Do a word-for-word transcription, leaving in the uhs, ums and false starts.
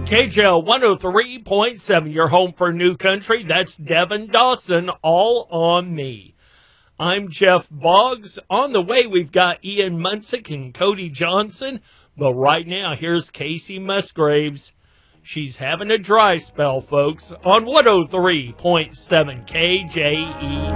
K J L one oh three point seven, your home for New Country. That's Devin Dawson, all on me. I'm Jeff Boggs. On the way, we've got Ian Munsick and Cody Johnson. But right now, here's Casey Musgraves. She's having a dry spell, folks, on one oh three point seven K J E.